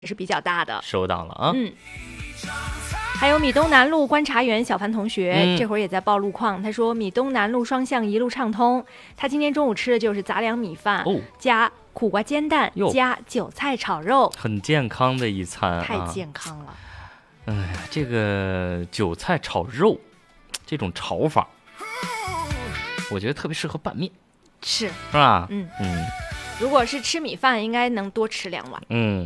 也是比较大的。 收到了啊。 还有米东南路观察员小凡同学，这会儿也在报路况。他说米东南路双向一路畅通。他今天中午吃的就是杂粮米饭，加苦瓜煎蛋，加韭菜炒肉， 很健康的一餐， 太健康了。 哎呀，这个韭菜炒肉这种炒法，我觉得特别适合拌面， 是吧？ 如果是吃米饭，应该能多吃2碗。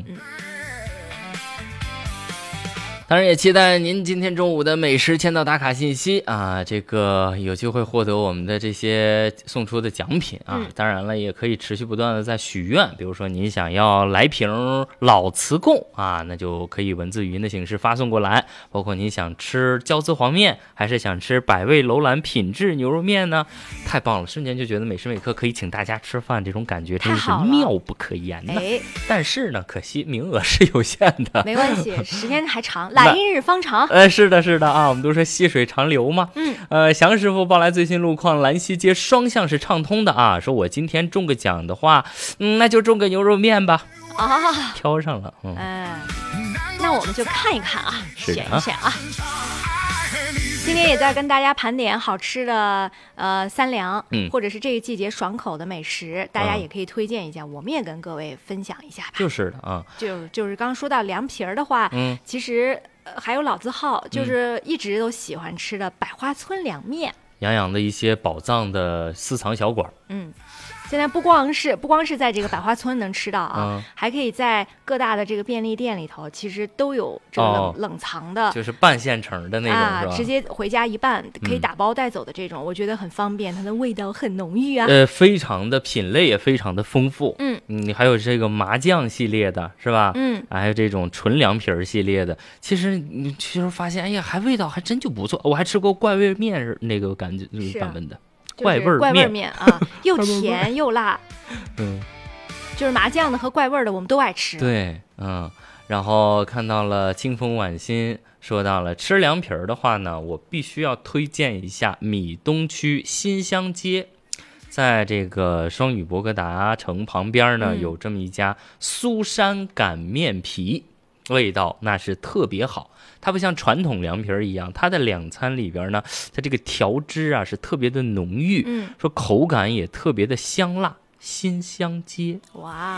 当然也期待您今天中午的美食签到打卡信息啊，这个有机会获得我们的这些送出的奖品啊。当然了，也可以持续不断的在许愿，比如说您想要来瓶老磁贡啊，那就可以文字语音的形式发送过来。包括您想吃椒丝黄面，还是想吃百味楼兰品质牛肉面呢？太棒了，瞬间就觉得每时每刻可以请大家吃饭，这种感觉真是妙不可言呢。但是呢，可惜名额是有限的。 没关系，时间还长。来日方长。 是的啊，我们都说细水长流嘛。祥师傅报来最新路况，兰溪街双向是畅通的啊。说我今天中个奖的话，那就中个牛肉面吧。挑上了。 那我们就看一看啊，选一选啊。今天也在跟大家盘点好吃的3粮，或者是这个季节爽口的美食，大家也可以推荐一下，我们也跟各位分享一下吧。 就是的啊， 就是刚刚说到凉皮儿的话，其实还有老字号，就是一直都喜欢吃的百花村凉面， 洋洋的一些宝藏的私藏小馆。 现在不光是在这个百花村能吃到啊，还可以在各大的这个便利店里头，其实都有这个冷藏的， 就是半现成的那种，是吧？ 直接回家一拌，可以打包带走的这种，我觉得很方便，它的味道很浓郁啊。 非常的品类也非常的丰富。你还有这个麻酱系列的，是吧？还有这种纯凉皮儿系列的，其实发现，哎呀，味道还真就不错。我还吃过怪味面那个感觉版本的。怪味面啊，又甜又辣，就是麻酱的和怪味的我们都爱吃。 对，然后看到了清风晚心说到了吃凉皮儿的话呢，我必须要推荐一下米东区新乡街，在这个双语博格达城旁边呢，有这么一家苏山擀面皮，味道那是特别好。它不像传统凉皮儿一样，它的2餐里边呢，它这个调汁啊是特别的浓郁，说口感也特别的香辣。新乡街， 哇！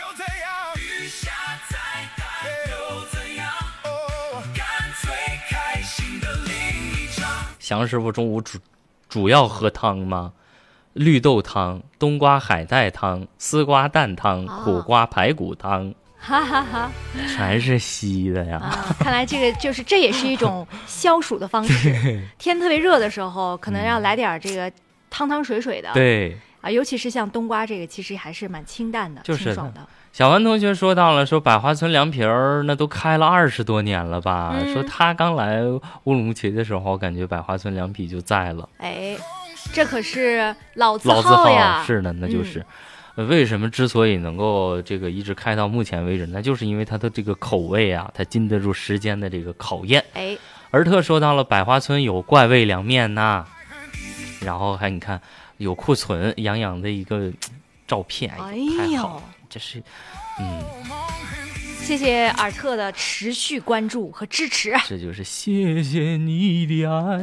祥师傅中午主要喝汤吗？绿豆汤、冬瓜海带汤、丝瓜蛋汤、苦瓜排骨汤。全是稀的呀！ 看来这也是一种消暑的方式。天特别热的时候，可能要来点这个汤水的。 对啊，尤其是像冬瓜这个，其实还是蛮清淡的，清爽的。 小文同学说到了，说百花村凉皮儿那都开了20多年了吧？说他刚来乌鲁木齐的时候，感觉百花村凉皮就在了。 这可是老字号呀！ 是的，那就是。为什么之所以能够这个一直开到目前为止，那就是因为它的这个口味啊，它经得住时间的这个考验。而特说到了百花村有怪味凉面呐，然后你看有库存洋的一个照片，太好了，这是谢谢尔特的持续关注和支持， 这就是谢谢你的爱。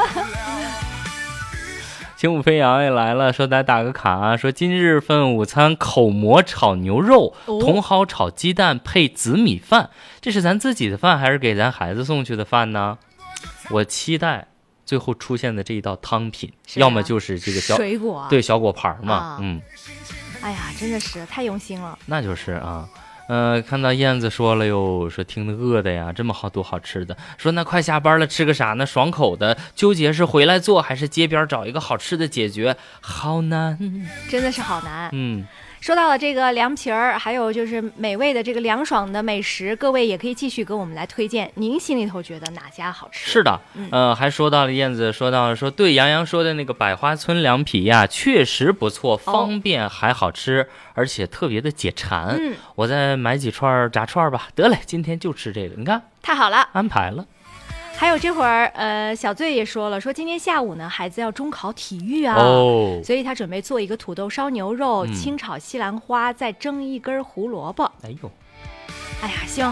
轻舞飞扬也来了，说来打个卡，说今日份午餐口蘑炒牛肉，茼蒿炒鸡蛋配紫米饭，这是咱自己的饭还是给咱孩子送去的饭呢？我期待最后出现的这一道汤品，要么就是这个水果， 对，小果盘嘛。 哎呀，真的是太用心了。 那就是啊。看到燕子说了哟，说听得饿的呀，这么多好吃的，说那快下班了，吃个啥呢？爽口的，纠结是回来做还是街边找一个好吃的解决，好难， 真的是好难。说到了这个凉皮儿，还有就是美味的这个凉爽的美食，各位也可以继续给我们来推荐，您心里头觉得哪家好吃？ 是的，还说到了燕子，说到了说对杨说的那个百花村凉皮呀，确实不错，方便还好吃，而且特别的解馋。我再买几串炸串吧，得嘞，今天就吃这个，你看太好了， 安排了。 还有这会儿，小醉也说了，说今天下午呢，孩子要中考体育啊，所以他准备做一个土豆烧牛肉，清炒西兰花，再蒸一根胡萝卜。 哎呀，希望